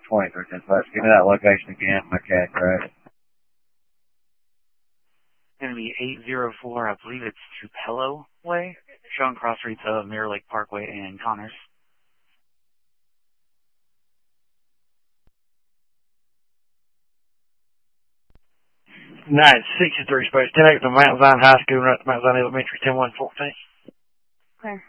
23 10-5. Give me that location again. My cat crashed. Going to be 804, I believe it's Tupelo Way, showing cross streets of Mirror Lake Parkway and Connors. 963 space 10 acres of Mount Zion High School, right to Mount Zion Elementary, 10114. Okay.